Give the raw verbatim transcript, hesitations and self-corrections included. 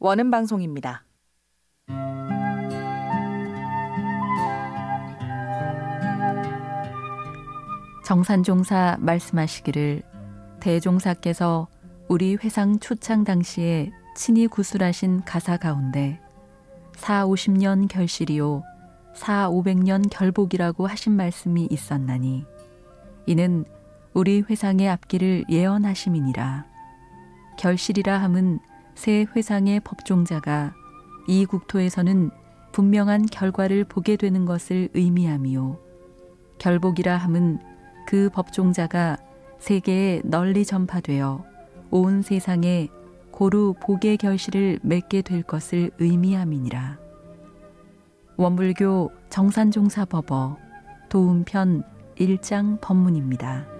원음 방송입니다. 정산종사 말씀하시기를 대종사께서 우리 회상 초창 당시에 친히 구술하신 가사 가운데 사오십 년 결실이요 사오백 년 결복이라고 하신 말씀이 있었나니 이는 우리 회상의 앞길을 예언하심이니라. 결실이라 함은 새 회상의 법종자가 이 국토에서는 분명한 결과를 보게 되는 것을 의미하미요, 결복이라 함은 그 법종자가 세계에 널리 전파되어 온 세상에 고루 복의 결실을 맺게 될 것을 의미함이니라. 원불교 정산종사법어 도움편 일 장 법문입니다.